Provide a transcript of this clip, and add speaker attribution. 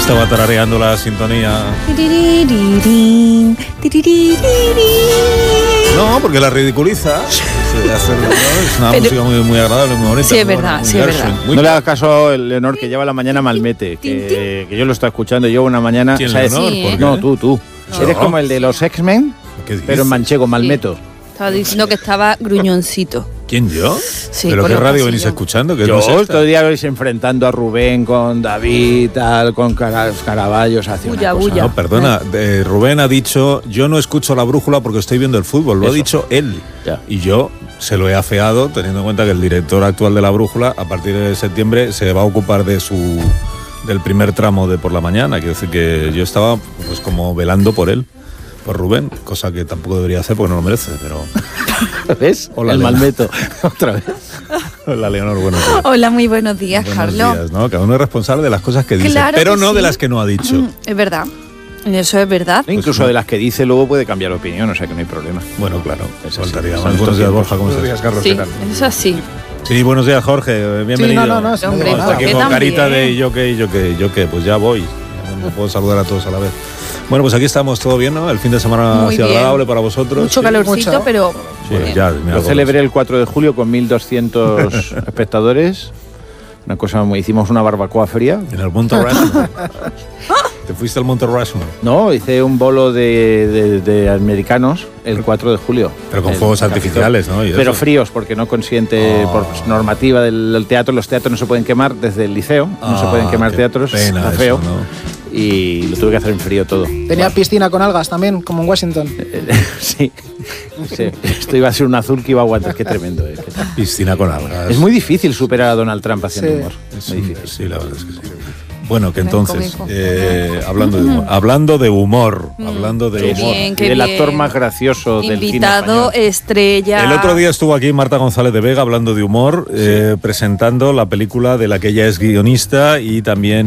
Speaker 1: estaba tarareando la sintonía. No, porque la ridiculiza. Es una música muy agradable, muy bonita.
Speaker 2: Sí, es verdad, sí, es verdad.
Speaker 3: No le hagas caso a Leonor, que lleva la mañana Malmete, que yo lo estoy escuchando. Yo una mañana...
Speaker 1: ¿Quién,
Speaker 3: ¿sabes?
Speaker 1: Leonor?
Speaker 2: Sí,
Speaker 1: ¿Por qué?
Speaker 3: No, tú.
Speaker 1: No.
Speaker 3: Eres como el de los X-Men, pero en manchego, Malmeto.
Speaker 2: Estaba diciendo que estaba gruñoncito.
Speaker 1: ¿Quién, yo?
Speaker 2: Sí,
Speaker 1: ¿Pero
Speaker 2: por
Speaker 1: qué
Speaker 2: los
Speaker 1: radio venís
Speaker 2: pasillos.
Speaker 1: escuchando? Que
Speaker 3: Yo
Speaker 1: no es esta.
Speaker 3: todo el día vais enfrentando a Rubén con David, tal, con Caraballos, hacia
Speaker 2: Bulla,
Speaker 3: una cosa.
Speaker 2: bulla.
Speaker 1: No, perdona, Rubén ha dicho, yo no escucho la brújula porque estoy viendo el fútbol, lo ha
Speaker 3: Eso.
Speaker 1: dicho él.
Speaker 3: Ya.
Speaker 1: Y yo se lo he afeado, teniendo en cuenta que el director actual de la brújula, a partir de septiembre, se va a ocupar del primer tramo de por la mañana. Quiero decir que yo estaba pues como velando por él, por Rubén, cosa que tampoco debería hacer porque no lo merece, pero...
Speaker 3: ¿Ves?
Speaker 1: Hola,
Speaker 3: el
Speaker 1: Leonor.
Speaker 3: Malmeto, otra vez.
Speaker 1: Hola, Leonor, buenos días.
Speaker 2: Hola, muy buenos días,
Speaker 1: Buenos
Speaker 2: Carlos.
Speaker 1: días, ¿no? Cada uno es responsable de las cosas que dice,
Speaker 2: Claro
Speaker 1: pero
Speaker 2: que
Speaker 1: no de
Speaker 2: sí.
Speaker 1: las que no ha dicho.
Speaker 2: Es verdad. Eso es verdad.
Speaker 3: Incluso de las que dice luego puede cambiar opinión, o sea que no hay problema.
Speaker 1: Bueno, claro,
Speaker 3: Eso
Speaker 1: faltaría
Speaker 3: sí,
Speaker 1: más.
Speaker 3: son
Speaker 1: Buenos días,
Speaker 3: estos
Speaker 1: Borja, ¿cómo
Speaker 4: Buenos
Speaker 1: estás?
Speaker 4: días, Carlos.
Speaker 2: Sí,
Speaker 4: ¿Qué tal?
Speaker 2: es así.
Speaker 1: Sí, buenos días, Jorge, bienvenido.
Speaker 4: Sí, no,
Speaker 2: Hombre,
Speaker 4: no
Speaker 2: ¿por
Speaker 1: Hasta aquí
Speaker 2: qué
Speaker 1: con
Speaker 2: tan
Speaker 1: carita
Speaker 2: bien?
Speaker 1: de yo qué, pues ya voy. No puedo saludar a todos a la vez. Bueno, pues aquí estamos, todo bien, ¿no? El fin de semana
Speaker 2: Muy
Speaker 1: ha sido
Speaker 2: bien.
Speaker 1: agradable para vosotros.
Speaker 2: Mucho
Speaker 1: Sí.
Speaker 2: calorcito,
Speaker 4: Mucho.
Speaker 2: pero...
Speaker 1: Sí,
Speaker 2: bien.
Speaker 1: ya, me
Speaker 3: Lo
Speaker 1: hago
Speaker 3: celebré el 4 de julio con 1.200 espectadores. Una cosa, hicimos una barbacoa fría.
Speaker 1: en el Monte Rushmore. ¿Te fuiste al Monte Rushmore?
Speaker 3: No, hice un bolo de americanos el 4 de julio.
Speaker 1: Pero con
Speaker 3: El
Speaker 1: fuegos
Speaker 3: Capitol.
Speaker 1: artificiales, ¿no? Y
Speaker 3: Pero
Speaker 1: eso.
Speaker 3: fríos, porque no consiente,
Speaker 1: Oh.
Speaker 3: por normativa del teatro, los teatros no se pueden quemar desde el liceo, no se pueden quemar
Speaker 1: qué
Speaker 3: teatros,
Speaker 1: pena
Speaker 3: muy
Speaker 1: eso,
Speaker 3: feo.
Speaker 1: ¿no?
Speaker 3: Y lo tuve que hacer en frío todo.
Speaker 4: Tenía piscina con algas también, como en Washington.
Speaker 3: Sí. Sí, esto iba a ser un azul que iba a aguantar, qué tremendo. ¿Qué tal?
Speaker 1: Piscina con algas.
Speaker 3: Es muy difícil superar a Donald Trump haciendo
Speaker 4: Sí.
Speaker 3: humor.
Speaker 1: Es
Speaker 3: Muy
Speaker 1: un-
Speaker 3: difícil.
Speaker 1: sí, la verdad es que sí. Bueno, que
Speaker 2: Muy
Speaker 1: entonces,
Speaker 2: cómico.
Speaker 1: hablando de humor, hablando de
Speaker 2: Qué
Speaker 1: humor.
Speaker 2: bien,
Speaker 3: Y
Speaker 2: qué
Speaker 3: del
Speaker 2: bien.
Speaker 3: actor más gracioso del cine
Speaker 2: Invitado
Speaker 3: español.
Speaker 2: estrella.
Speaker 1: El otro día estuvo aquí Marta González de Vega hablando de humor, presentando la película de la que ella es guionista y también